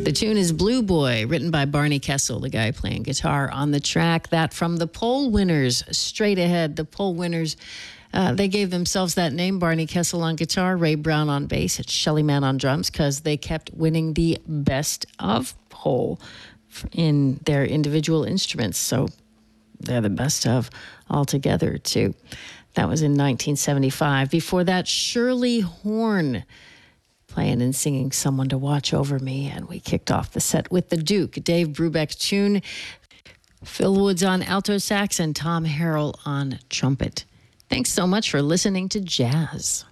The tune is Blue Boy, written by Barney Kessel, the guy playing guitar on the track. That from the Poll Winners, straight ahead. The Poll Winners, they gave themselves that name, Barney Kessel on guitar, Ray Brown on bass, and Shelly Manne on drums, because they kept winning the best of poll in their individual instruments. So they're the best of altogether, too. That was in 1975. Before that, Shirley Horn playing and singing Someone to Watch Over Me. And we kicked off the set with the Duke, Dave Brubeck tune, Phil Woods on alto sax, and Tom Harrell on trumpet. Thanks so much for listening to Jazz.